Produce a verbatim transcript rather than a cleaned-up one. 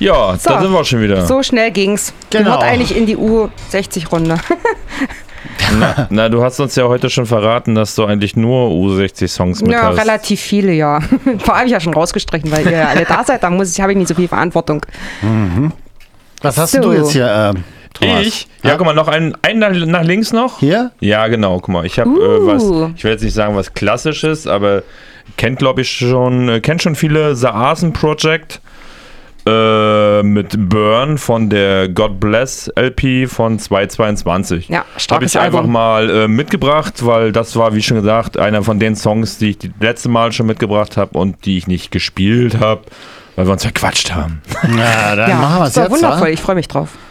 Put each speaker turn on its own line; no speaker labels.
Ja,
So.
da sind wir schon wieder.
So schnell ging's.
Genau.
Gehört eigentlich in die U sechzig Runde.
Na, na, du hast uns ja heute schon verraten, dass du eigentlich nur U sechzig Songs mit
Ja,
hast.
relativ viele, ja. Vor allem habe ich ja schon rausgestrichen, weil ihr ja alle da seid, da muss ich, habe ich nicht so viel Verantwortung.
Was hast
So.
du jetzt hier, ähm, Thomas?
Ich? Ja, guck mal, noch einen, einen nach, nach links noch.
Hier?
Ja, genau, guck mal, ich habe
Uh.
äh, was, ich will jetzt nicht sagen was Klassisches, aber kennt glaube ich schon, äh, kennt schon viele The Arson Project äh, mit Burn von der God Bless L P von zweitausendzweiundzwanzig.
Ja,
Habe
starkes
ich einfach
Album.
mal äh, mitgebracht, weil das war, wie schon gesagt, einer von den Songs, die ich das letzte Mal schon mitgebracht habe und die ich nicht gespielt habe, weil wir uns verquatscht haben.
Na, dann
Ja,
machen wir es
das war
jetzt.
wundervoll,
wa?
ich freue mich drauf.